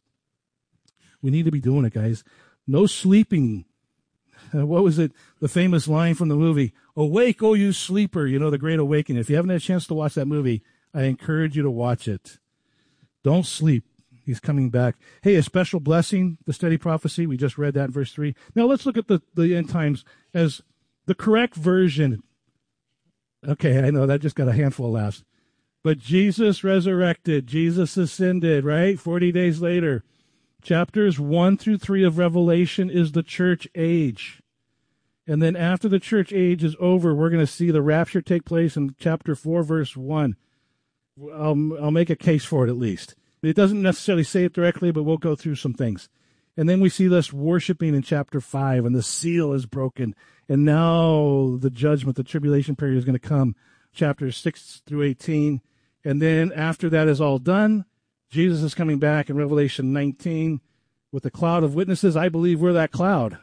We need to be doing it, guys. No sleeping. Uh, what was it? The famous line from the movie, awake, oh you sleeper, you know, The Great Awakening. If you haven't had a chance to watch that movie, I encourage you to watch it. Don't sleep. He's coming back. Hey, a special blessing, the steady prophecy. We just read that in verse three. Now let's look at the, the end times as the correct version. Okay, I know that just got a handful of laughs. But Jesus resurrected. Jesus ascended, right? forty days later. Chapters one through three of Revelation is the church age. And then after the church age is over, we're going to see the rapture take place in chapter four, verse one. I'll, I'll make a case for it at least. It doesn't necessarily say it directly, but we'll go through some things. And then we see this worshiping in chapter five, and the seal is broken. And now the judgment, the tribulation period is going to come, chapters six through eighteen. And then after that is all done, Jesus is coming back in Revelation nineteen with a cloud of witnesses. I believe we're that cloud.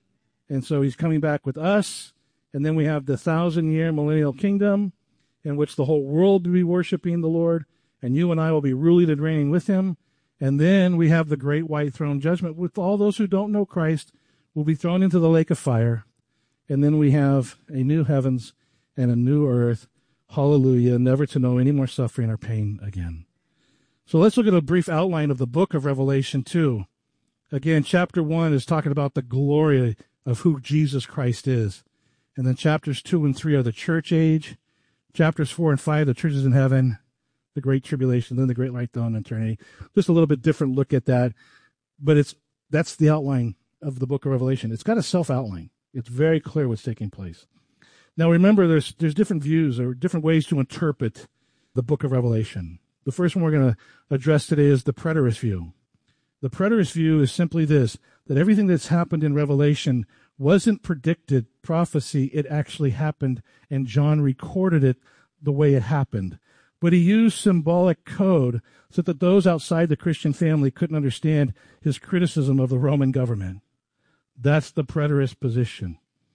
And so he's coming back with us. And then we have the thousand-year millennial kingdom in which the whole world will be worshiping the Lord. And you and I will be ruling and reigning with him. And then we have the great white throne judgment with all those who don't know Christ will be thrown into the lake of fire. And then we have a new heavens and a new earth. Hallelujah, never to know any more suffering or pain again. So let's look at a brief outline of the book of Revelation two. Again, chapter one is talking about the glory of who Jesus Christ is. And then chapters two and three are the church age. Chapters four and five, the churches in heaven, the great tribulation, then the great light dawn and eternity. Just a little bit different look at that. But it's that's the outline of the book of Revelation. It's got a self-outline. It's very clear what's taking place. Now remember, there's there's different views or different ways to interpret the book of Revelation. The first one we're going to address today is the preterist view. The preterist view is simply this, that everything that's happened in Revelation wasn't predicted prophecy. It actually happened, and John recorded it the way it happened. But he used symbolic code so that those outside the Christian family couldn't understand his criticism of the Roman government. That's the preterist position.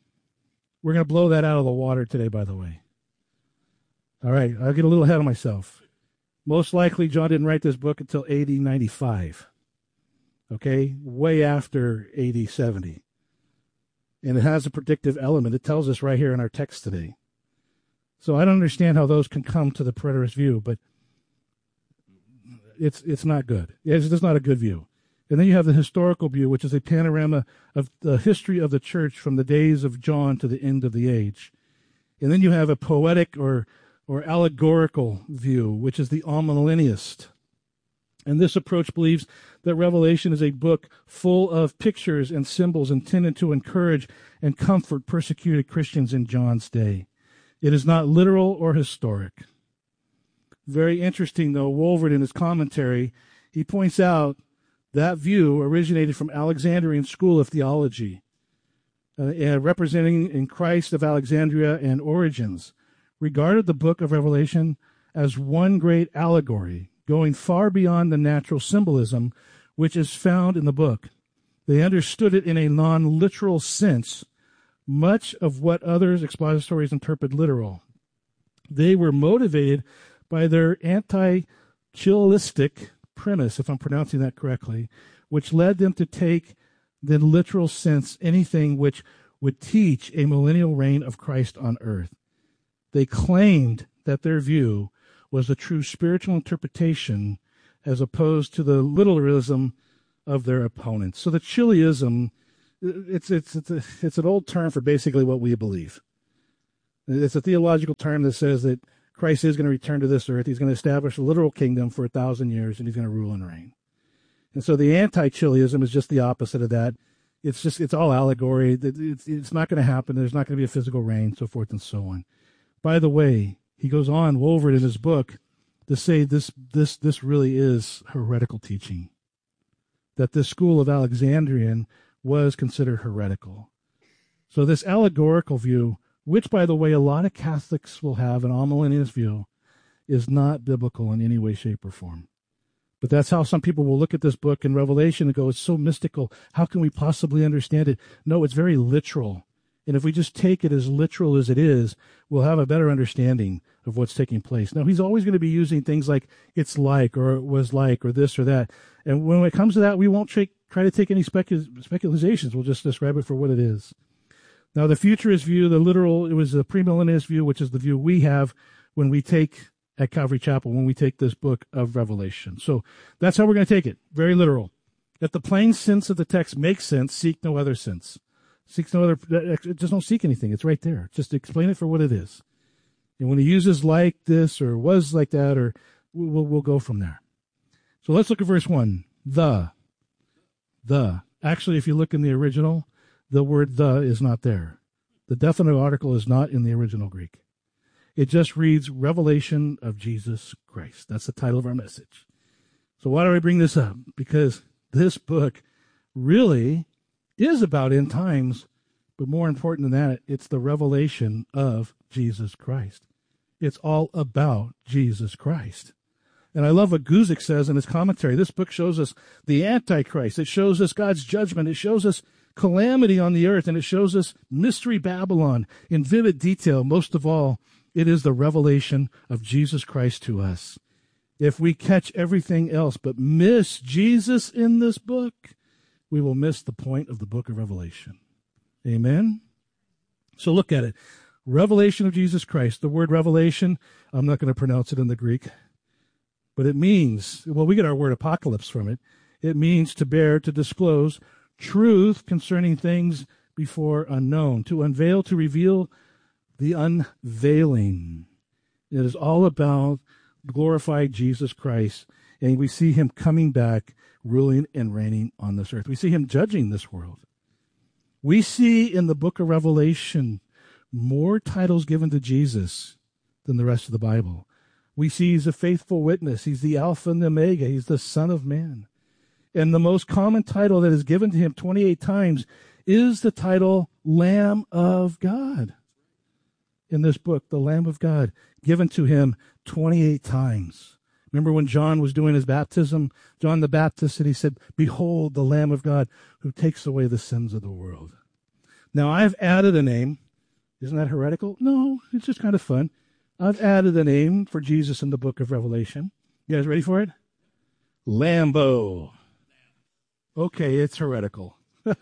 We're going to blow that out of the water today, by the way. All right, I'll get a little ahead of myself. Most likely, John didn't write this book until A D ninety-five. Okay, way after A D seventy. And it has a predictive element. It tells us right here in our text today. So I don't understand how those can come to the preterist view, but it's it's not good. It's just not a good view. And then you have the historical view, which is a panorama of the history of the church from the days of John to the end of the age. And then you have a poetic or or allegorical view, which is the amillennialist. And this approach believes that Revelation is a book full of pictures and symbols intended to encourage and comfort persecuted Christians in John's day. It is not literal or historic. Very interesting, though, Wolford in his commentary, he points out that view originated from Alexandrian school of theology, uh, and representing in Christ of Alexandria and Origins, regarded the book of Revelation as one great allegory, going far beyond the natural symbolism which is found in the book. They understood it in a non-literal sense, much of what others expositories interpret literal. They were motivated by their anti-chillistic premise, if I'm pronouncing that correctly, which led them to take the literal sense anything which would teach a millennial reign of Christ on earth. They claimed that their view was the true spiritual interpretation as opposed to the literalism of their opponents. So the chiliism, it's it's it's, a, it's an old term for basically what we believe. It's a theological term that says that Christ is going to return to this earth. He's going to establish a literal kingdom for a thousand years, and he's going to rule and reign. And so the anti-chiliism is just the opposite of that. It's just, it's all allegory. It's, it's not going to happen. There's not going to be a physical reign, so forth and so on. By the way, he goes on, Wolford, in his book, to say this, this, this really is heretical teaching. That this school of Alexandrian was considered heretical. So this allegorical view, which, by the way, a lot of Catholics will have an amillennialist view, is not biblical in any way, shape, or form. But that's how some people will look at this book in Revelation and go, it's so mystical. How can we possibly understand it? No, it's very literal. And if we just take it as literal as it is, we'll have a better understanding of what's taking place. Now, he's always going to be using things like it's like or it was like or this or that. And when it comes to that, we won't try, try to take any specul- speculations. We'll just describe it for what it is. Now, the futurist view, the literal, it was the premillennialist view, which is the view we have when we take, at Calvary Chapel, when we take this book of Revelation. So that's how we're going to take it, very literal. If the plain sense of the text makes sense, seek no other sense. Seek no other, just don't seek anything. It's right there. Just explain it for what it is. And when he uses like this or was like that, or we'll, we'll go from there. So let's look at verse one. The. The. Actually, if you look in the original, the word the is not there. The definite article is not in the original Greek. It just reads Revelation of Jesus Christ. That's the title of our message. So why do I bring this up? Because this book really is about end times, but more important than that, it's the revelation of Jesus Christ. It's all about Jesus Christ. And I love what Guzik says in his commentary. This book shows us the Antichrist. It shows us God's judgment. It shows us calamity on the earth, and it shows us Mystery Babylon in vivid detail. Most of all, it is the revelation of Jesus Christ to us. If we catch everything else but miss Jesus in this book, we will miss the point of the book of Revelation. Amen? So look at it. Revelation of Jesus Christ. The word revelation, I'm not going to pronounce it in the Greek, but it means, well, we get our word apocalypse from it. It means to bear, to disclose truth concerning things before unknown, to unveil, to reveal the unveiling. It is all about glorified Jesus Christ, and we see him coming back, ruling and reigning on this earth. We see him judging this world. We see in the book of Revelation more titles given to Jesus than the rest of the Bible. We see he's a faithful witness. He's the Alpha and the Omega. He's the Son of Man. And the most common title that is given to him twenty-eight times is the title Lamb of God. In this book, the Lamb of God, given to him twenty-eight times. Remember when John was doing his baptism? John the Baptist, and he said, behold, the Lamb of God who takes away the sins of the world. Now, I've added a name. Isn't that heretical? No, it's just kind of fun. I've added a name for Jesus in the book of Revelation. You guys ready for it? Lambo. Okay, it's heretical.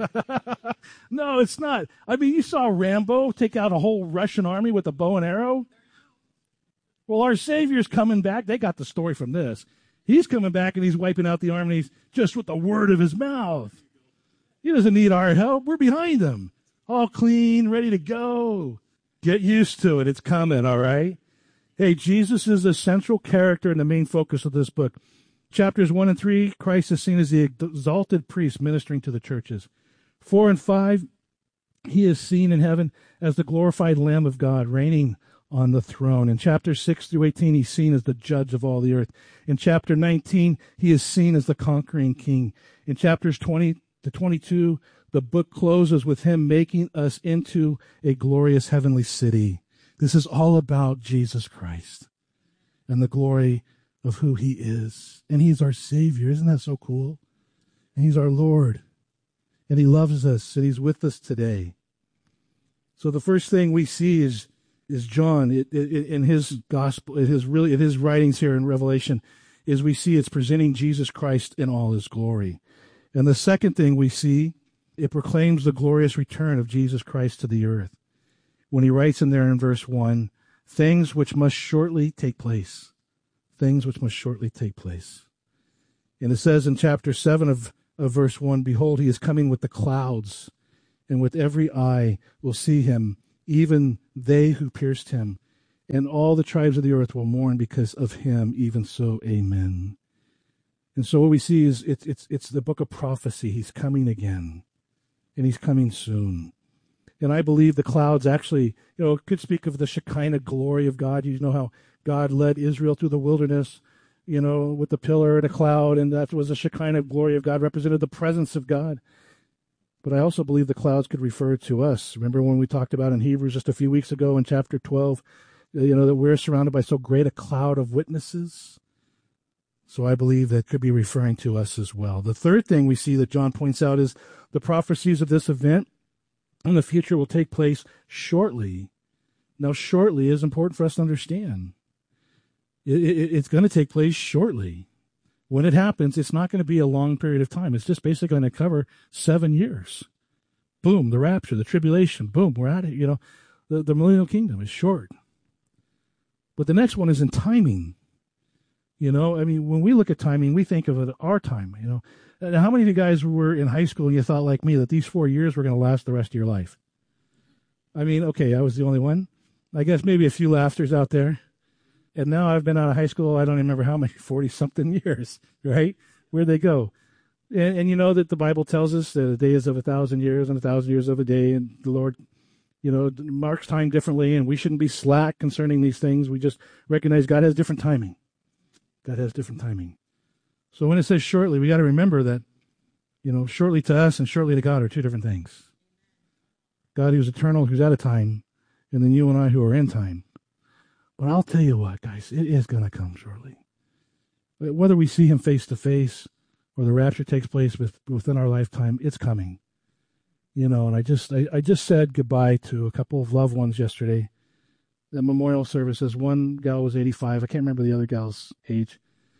No, it's not. I mean, you saw Rambo take out a whole Russian army with a bow and arrow. Well, our Savior's coming back. They got the story from this. He's coming back and he's wiping out the armies just with the word of his mouth. He doesn't need our help. We're behind him. All clean, ready to go. Get used to it. It's coming, all right? Hey, Jesus is the central character and the main focus of this book. chapters one and three, Christ is seen as the exalted priest ministering to the churches. Four and five, he is seen in heaven as the glorified Lamb of God reigning on the throne. In chapter six through eighteen, he's seen as the judge of all the earth. In chapter nineteen, he is seen as the conquering king. In chapters twenty to twenty-two, the book closes with him making us into a glorious heavenly city. This is all about Jesus Christ and the glory of who he is. And he's our Savior. Isn't that so cool? And he's our Lord. And he loves us, and he's with us today. So the first thing we see is is John it, it, in his gospel, in his really in his writings here in Revelation, is we see it's presenting Jesus Christ in all his glory. And the second thing we see, it proclaims the glorious return of Jesus Christ to the earth. When he writes in there in verse one, things which must shortly take place. Things which must shortly take place. And it says in chapter seven of, of verse one, behold, he is coming with the clouds, and with every eye will see him, even they who pierced him, and all the tribes of the earth will mourn because of him. Even so, amen. And so what we see is it's it's it's the book of prophecy. He's coming again, and he's coming soon. And I believe the clouds actually, you know, could speak of the Shekinah glory of God. You know how God led Israel through the wilderness, you know, with the pillar and a cloud, and that was the Shekinah glory of God, represented the presence of God. But I also believe the clouds could refer to us. Remember when we talked about in Hebrews just a few weeks ago in chapter twelve, you know, that we're surrounded by so great a cloud of witnesses? So I believe that could be referring to us as well. The third thing we see that John points out is the prophecies of this event in the future will take place shortly. Now, shortly is important for us to understand. It, it, it's going to take place shortly. When it happens, it's not going to be a long period of time. It's just basically going to cover seven years. Boom, the rapture, the tribulation. Boom, we're at it. You know, the, the millennial kingdom is short. But the next one is in timing. You know, I mean, when we look at timing, we think of it our time, you know. And how many of you guys were in high school and you thought, like me, that these four years were going to last the rest of your life? I mean, okay, I was the only one. I guess maybe a few laughters out there. And now I've been out of high school, I don't even remember how many, forty-something years, right? Where'd they go? And, and you know that the Bible tells us that a day is of a thousand years and a thousand years of a day, and the Lord, you know, marks time differently, and we shouldn't be slack concerning these things. We just recognize God has different timing. God has different timing. So when it says shortly, we got to remember that, you know, shortly to us and shortly to God are two different things. God who's eternal, who's out of time, and then you and I who are in time. But I'll tell you what, guys, it is going to come shortly. Whether we see him face to face or the rapture takes place with, within our lifetime, it's coming. You know, and I just I, I just said goodbye to a couple of loved ones yesterday. The memorial services, one gal was eighty-five. I can't remember the other gal's age.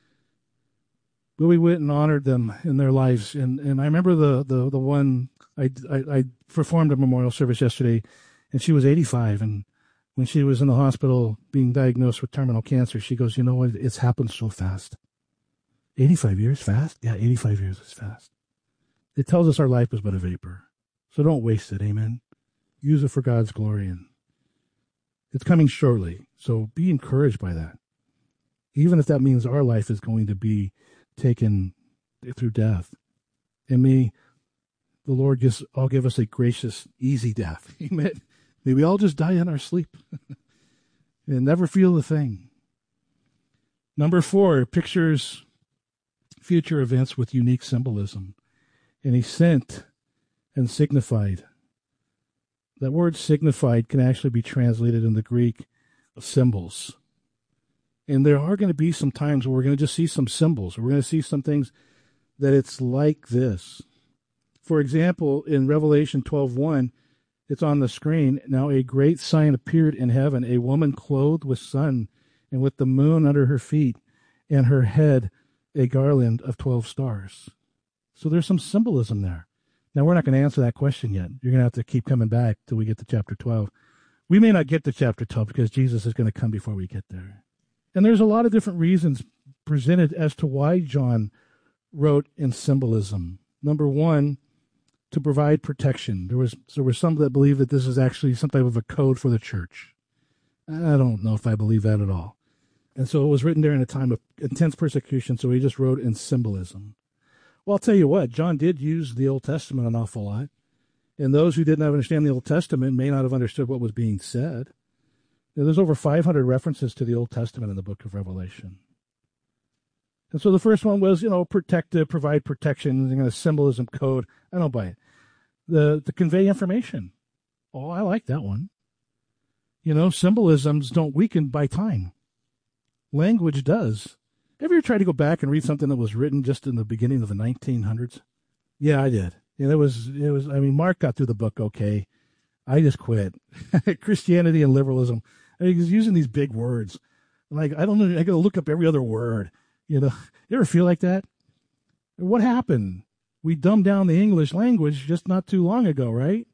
But we went and honored them in their lives. And, and I remember the, the, the one, I, I, I performed a memorial service yesterday, and she was eighty-five. And when she was in the hospital being diagnosed with terminal cancer, she goes, you know what, it's happened so fast. eighty-five years fast? Yeah, eighty-five years is fast. It tells us our life was but a vapor. So don't waste it, amen? Use it for God's glory. And it's coming shortly, so be encouraged by that. Even if that means our life is going to be taken through death. And may the Lord just all give us a gracious, easy death. Amen. May we all just die in our sleep and never feel a thing. Number four, pictures future events with unique symbolism. And he sent and signified. That word signified can actually be translated in the Greek symbols. And there are going to be some times where we're going to just see some symbols. We're going to see some things that it's like this. For example, in Revelation twelve one, it's on the screen. Now a great sign appeared in heaven, a woman clothed with sun and with the moon under her feet, and her head a garland of twelve stars. So there's some symbolism there. Now, we're not going to answer that question yet. You're going to have to keep coming back till we get to chapter twelve. We may not get to chapter twelve because Jesus is going to come before we get there. And there's a lot of different reasons presented as to why John wrote in symbolism. Number one, to provide protection. There was there were some that believe that this is actually some type of a code for the church. I don't know if I believe that at all. And so it was written during a time of intense persecution, so he just wrote in symbolism. Well, I'll tell you what, John did use the Old Testament an awful lot. And those who didn't understand the Old Testament may not have understood what was being said. Now, there's over five hundred references to the Old Testament in the book of Revelation. And so the first one was, you know, protective, provide protection, you know, symbolism code. I don't buy it. The, to convey information. Oh, I like that one. You know, symbolisms don't weaken by time. Language does. Have you ever tried to go back and read something that was written just in the beginning of the nineteen hundreds? Yeah, I did. And it was, it was, I mean, Mark got through the book okay. I just quit. Christianity and liberalism. I mean, he's using these big words. Like, I don't know, I got to look up every other word. You know, you ever feel like that? What happened? We dumbed down the English language just not too long ago, right?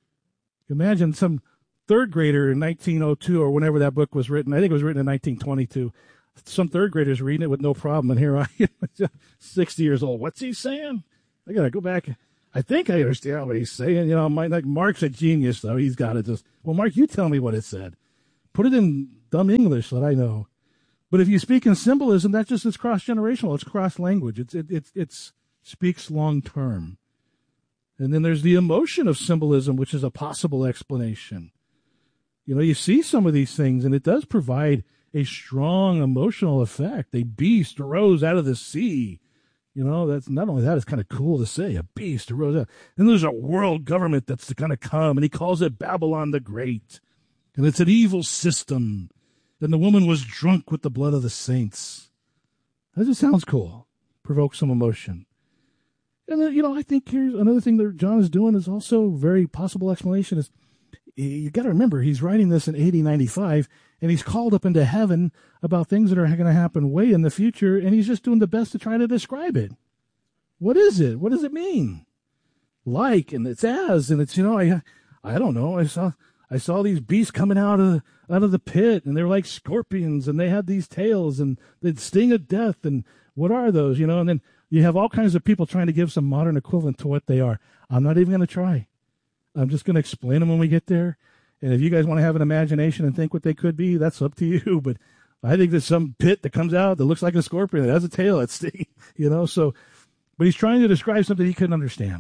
Imagine some third grader in nineteen oh two or whenever that book was written. I think it was written in nineteen twenty-two. Some third graders reading it with no problem. And here I am, sixty years old. What's he saying? I got to go back. I think I understand what he's saying. You know, my, like Mark's a genius, though. He's got it just, well, Mark, you tell me what it said. Put it in dumb English that I know. But if you speak in symbolism, that just is cross-generational. It's cross-language. It's, it, it, it's speaks long-term. And then there's the emotion of symbolism, which is a possible explanation. You know, you see some of these things, and it does provide a strong emotional effect. A beast arose out of the sea. You know, that's not only that, it's kind of cool to say, a beast arose out. And there's a world government that's going to come, and he calls it Babylon the Great. And it's an evil system. And the woman was drunk with the blood of the saints. That just sounds cool. Provokes some emotion. And then, you know, I think here's another thing that John is doing is also very possible explanation is you got to remember he's writing this in A D ninety-five, and he's called up into heaven about things that are going to happen way in the future, and he's just doing the best to try to describe it. What is it? What does it mean? Like, and it's as, and it's, you know, I I don't know. I saw I saw these beasts coming out of out of the pit, and they're like scorpions, and they had these tails, and they'd sting of death, and what are those, you know? And then you have all kinds of people trying to give some modern equivalent to what they are. I'm not even going to try. I'm just going to explain them when we get there. And if you guys want to have an imagination and think what they could be, that's up to you. But I think there's some pit that comes out that looks like a scorpion that has a tail that's stinging, you know? So, but he's trying to describe something he couldn't understand.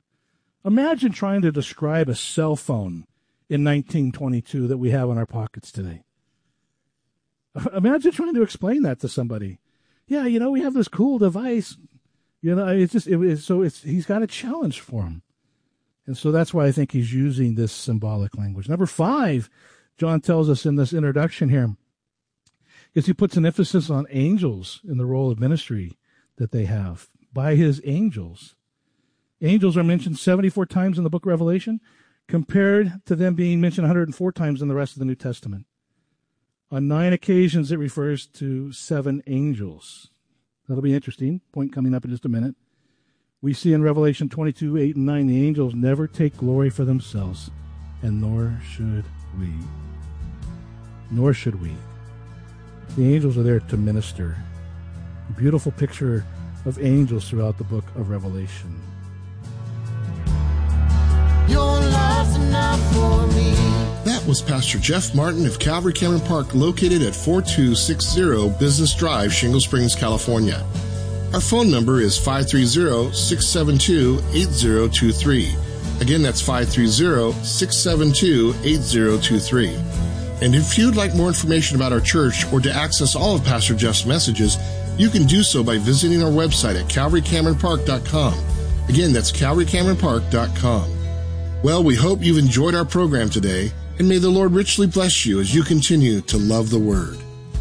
Imagine trying to describe a cell phone in nineteen twenty-two that we have in our pockets today. Imagine trying to explain that to somebody. Yeah, you know, we have this cool device. You know, it's just, it, it's, so it's, he's got a challenge for him. And so that's why I think he's using this symbolic language. Number five, John tells us in this introduction here, is he puts an emphasis on angels in the role of ministry that they have by his angels. Angels are mentioned seventy-four times in the book of Revelation, compared to them being mentioned one hundred four times in the rest of the New Testament. On nine occasions, it refers to seven angels. That'll be interesting. Point coming up in just a minute. We see in Revelation twenty-two, eight, and nine, the angels never take glory for themselves, and nor should we. Nor should we. The angels are there to minister. A beautiful picture of angels throughout the book of Revelation. Your love's enough for me. That was Pastor Jeff Martin of Calvary Cameron Park, located at forty-two sixty Business Drive, Shingle Springs, California. Our phone number is five three zero, six seven two, eight zero two three. Again, that's five three zero, six seven two, eight zero two three. And if you'd like more information about our church or to access all of Pastor Jeff's messages, you can do so by visiting our website at calvary cameron park dot com. Again, that's calvary cameron park dot com. Well, we hope you've enjoyed our program today, and may the Lord richly bless you as you continue to love the Word.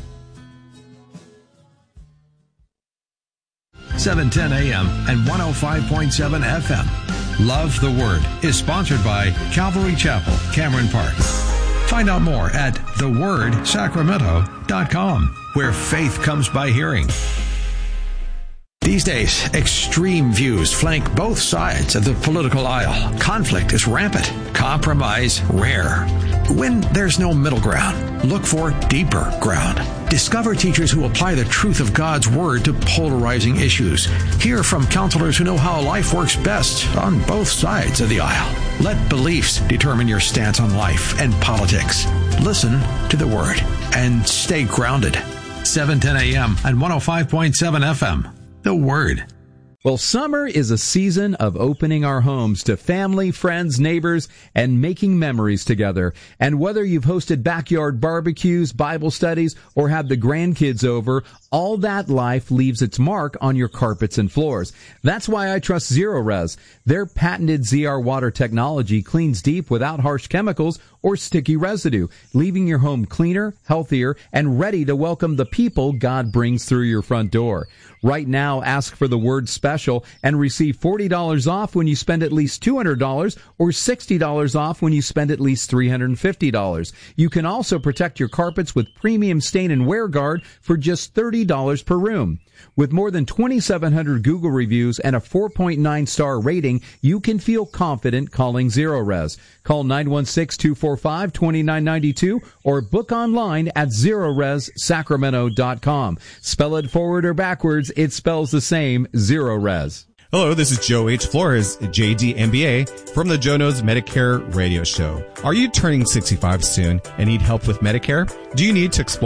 seven ten a.m. and one oh five point seven F M. Love the Word is sponsored by Calvary Chapel, Cameron Park. Find out more at the word sacramento dot com, where faith comes by hearing. These days, extreme views flank both sides of the political aisle. Conflict is rampant, compromise rare. When there's no middle ground, look for deeper ground. Discover teachers who apply the truth of God's Word to polarizing issues. Hear from counselors who know how life works best on both sides of the aisle. Let beliefs determine your stance on life and politics. Listen to the Word and stay grounded. seven ten a.m. and one oh five point seven F M. The Word. Well, summer is a season of opening our homes to family, friends, neighbors, and making memories together. And whether you've hosted backyard barbecues, Bible studies, or had the grandkids over, all that life leaves its mark on your carpets and floors. That's why I trust Zerorez. Their patented Z R water technology cleans deep without harsh chemicals or sticky residue, leaving your home cleaner, healthier, and ready to welcome the people God brings through your front door. Right now, ask for the word special and receive forty dollars off when you spend at least two hundred dollars or sixty dollars off when you spend at least three hundred fifty dollars. You can also protect your carpets with premium stain and wear guard for just thirty dollars per room. With more than twenty-seven hundred Google reviews and a four point nine star rating, you can feel confident calling Zerorez. Call nine one six, two four five, two nine nine two or book online at zerorez sacramento dot com. Spell it forward or backwards, it spells the same, Zerorez. Hello, this is Joe H. Flores, J D M B A, from the Joe Knows Medicare radio show. Are you turning sixty-five soon and need help with Medicare? Do you need to explore